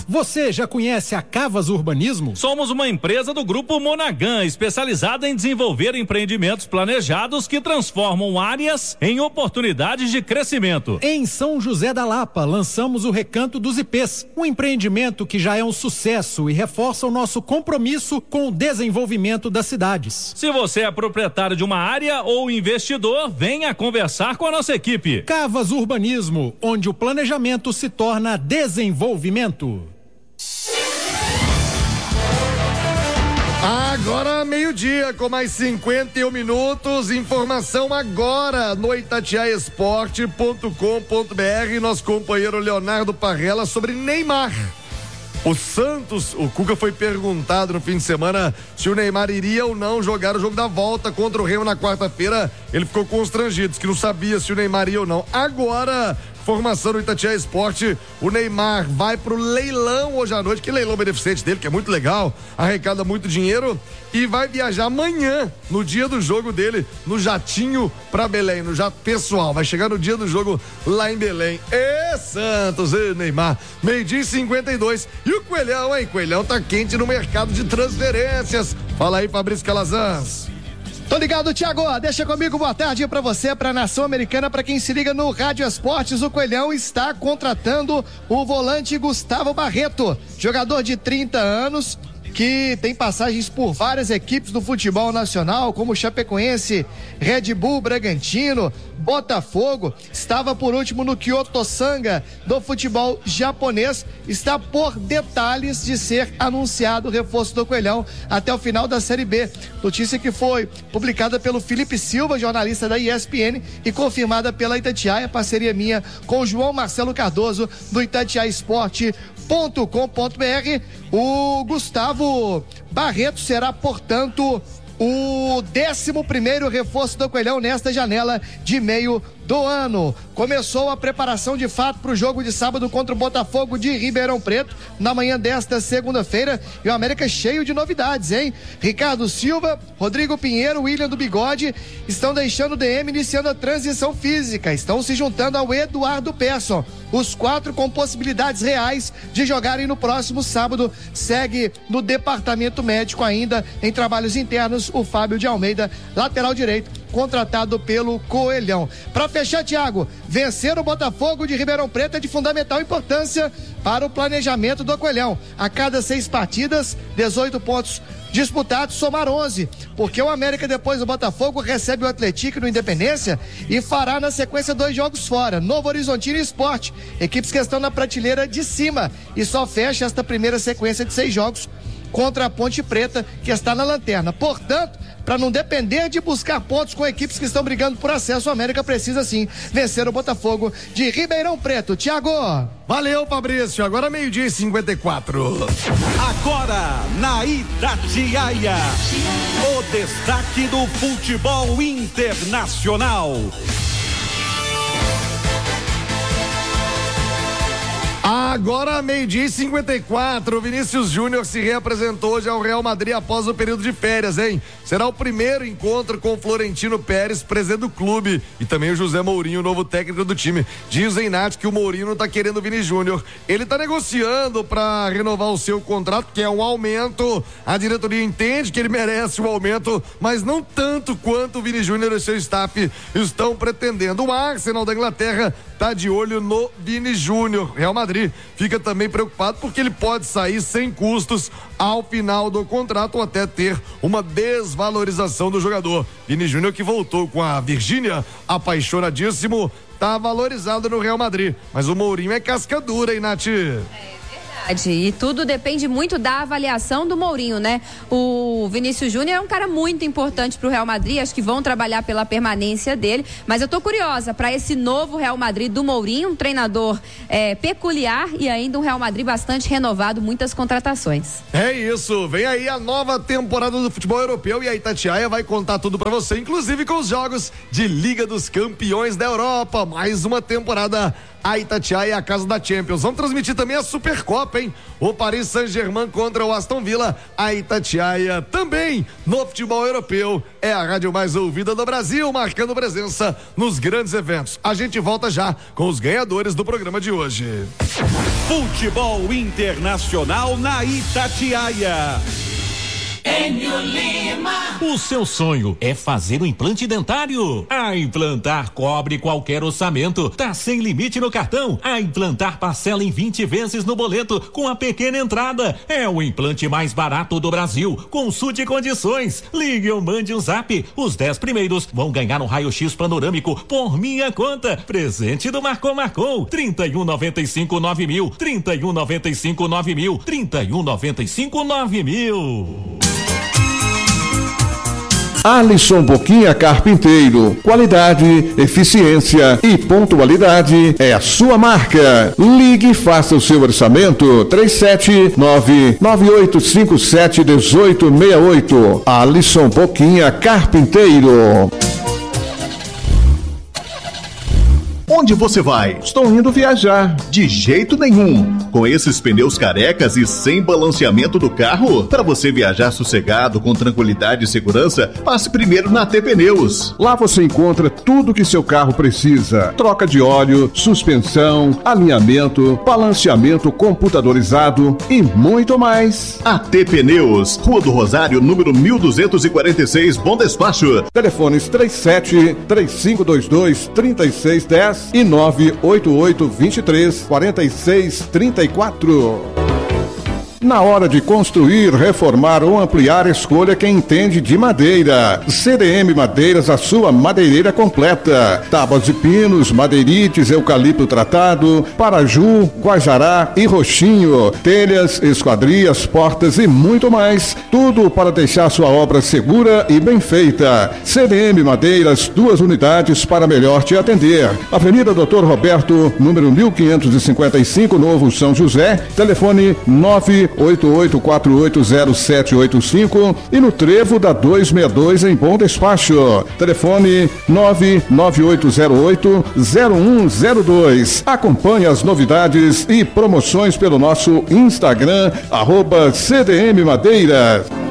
Você já conhece a Cavas Urbanismo? Somos uma empresa do Grupo Monaghan, especializada em desenvolver empreendimentos planejados que transformam áreas em oportunidades de crescimento. Em São José da Lapa, lançamos o Recanto dos IPs, um empreendimento que já é um sucesso e reforça o nosso compromisso com o desenvolvimento das cidades. Se você é proprietário de uma área ou investidor, venha conversar com a nossa equipe. Cavas Urbanismo, onde o planejamento se torna desenvolvimento. Agora meio-dia, com mais 51 minutos, informação agora no itatiaesporte.com.br, nosso companheiro Leonardo Parrella sobre Neymar. O Santos, o Cuca foi perguntado no fim de semana se o Neymar iria ou não jogar o jogo da volta contra o Remo na quarta-feira. Ele ficou constrangido, disse que não sabia se o Neymar ia ou não. Agora, informação do Itatiaia Esporte, o Neymar vai pro leilão hoje à noite, que leilão beneficente dele, que é muito legal, arrecada muito dinheiro, e vai viajar amanhã, no dia do jogo dele, no jatinho pra Belém, no jato pessoal, vai chegar no dia do jogo lá em Belém. Santos, Neymar, 12:52, e o Coelhão, hein? Coelhão tá quente no mercado de transferências. Fala aí, Fabrício Calazans. Tô ligado, Thiago. Deixa comigo, boa tarde pra você, pra Nação Americana, pra quem se liga no Rádio Esportes. O Coelhão está contratando o volante Gustavo Barreto, jogador de 30 anos, que tem passagens por várias equipes do futebol nacional, como Chapecoense, Red Bull, Bragantino, Botafogo, estava por último no Kyoto Sanga do futebol japonês, está por detalhes de ser anunciado o reforço do Coelhão até o final da Série B. Notícia que foi publicada pelo Felipe Silva, jornalista da ESPN, e confirmada pela Itatiaia, parceria minha com o João Marcelo Cardoso do itatiaesporte.com.br. O Gustavo Barreto será, portanto, o 11º reforço do Coelhão nesta janela de meio do ano. Começou a preparação de fato para o jogo de sábado contra o Botafogo de Ribeirão Preto, na manhã desta segunda-feira, e o América cheio de novidades, hein? Ricardo Silva, Rodrigo Pinheiro, William do Bigode estão deixando o DM, iniciando a transição física, estão se juntando ao Eduardo Persson. Os 4 com possibilidades reais de jogarem no próximo sábado. Segue no departamento médico ainda em trabalhos internos o Fábio de Almeida, lateral direito, contratado pelo Coelhão. Para fechar, Thiago, vencer o Botafogo de Ribeirão Preto é de fundamental importância para o planejamento do Coelhão. A cada 6 partidas, 18 pontos disputados, somar 11, porque o América, depois do Botafogo, recebe o Atlético no Independência e fará na sequência 2 jogos fora, Novo Horizontino e Sport, equipes que estão na prateleira de cima, e só fecha esta primeira sequência de 6 jogos contra a Ponte Preta, que está na lanterna. Portanto, para não depender de buscar pontos com equipes que estão brigando por acesso, o América precisa sim vencer o Botafogo de Ribeirão Preto. Thiago. Valeu, Fabrício. Agora 12:54. Agora na Itatiaia, o destaque do futebol internacional. Agora 12:54, Vinícius Júnior se reapresentou hoje ao Real Madrid após o período de férias, hein? Será o primeiro encontro com o Florentino Pérez, presidente do clube, e também o José Mourinho, novo técnico do time. Dizem, Nath, que o Mourinho não tá querendo o Vini Júnior. Ele tá negociando para renovar o seu contrato, que é um aumento. A diretoria entende que ele merece o aumento, mas não tanto quanto o Vini Júnior e seu staff estão pretendendo. O Arsenal da Inglaterra tá de olho no Vini Júnior. Real Madrid fica também preocupado porque ele pode sair sem custos ao final do contrato ou até ter uma desvalorização do jogador. Vini Júnior, que voltou com a Virgínia, apaixonadíssimo, tá valorizado no Real Madrid. Mas o Mourinho é casca dura, hein, Nath? E tudo depende muito da avaliação do Mourinho, né? O Vinícius Júnior é um cara muito importante pro Real Madrid, acho que vão trabalhar pela permanência dele, mas eu tô curiosa para esse novo Real Madrid do Mourinho, um treinador peculiar e ainda um Real Madrid bastante renovado, muitas contratações. É isso, vem aí a nova temporada do futebol europeu e a Itatiaia vai contar tudo para você, inclusive com os jogos de Liga dos Campeões da Europa, mais uma temporada. A Itatiaia é a casa da Champions. Vamos transmitir também a Supercopa, hein? O Paris Saint-Germain contra o Aston Villa. A Itatiaia também no futebol europeu. É a rádio mais ouvida do Brasil, marcando presença nos grandes eventos. A gente volta já com os ganhadores do programa de hoje. Futebol Internacional na Itatiaia. Enio Lima. O seu sonho é fazer um implante dentário? A Implantar cobre qualquer orçamento. Tá sem limite no cartão. A Implantar parcela em 20 vezes no boleto com a pequena entrada. É o implante mais barato do Brasil. Consulte condições. Ligue ou mande um zap. Os 10 primeiros vão ganhar um raio-x panorâmico por minha conta. Presente do Marcou. 3195-9000. 3195-9000. 3195-9000. Alisson Boquinha Carpinteiro, qualidade, eficiência e pontualidade é a sua marca. Ligue e faça o seu orçamento 379-9857-1868. Alisson Boquinha Carpinteiro. Onde você vai? Estou indo viajar. De jeito nenhum. Com esses pneus carecas e sem balanceamento do carro, para você viajar sossegado, com tranquilidade e segurança, passe primeiro na AT Pneus. Lá você encontra tudo que seu carro precisa: troca de óleo, suspensão, alinhamento, balanceamento computadorizado e muito mais. AT Pneus, Rua do Rosário, número 1246, Bom Despacho. Telefones 37-3522-3610 e 988-23-4634. Na hora de construir, reformar ou ampliar, escolha quem entende de madeira. CDM Madeiras, a sua madeireira completa. Tábuas de pinos, madeirites, eucalipto tratado, paraju, guajará e roxinho, telhas, esquadrias, portas e muito mais. Tudo para deixar sua obra segura e bem feita. CDM Madeiras, 2 unidades para melhor te atender. Avenida Dr. Roberto, número 1555, Novo São José. Telefone 988480785 e no Trevo da 262 em Bom Despacho. Telefone 99808-0102. Acompanhe as novidades e promoções pelo nosso Instagram, @CDM Madeiras.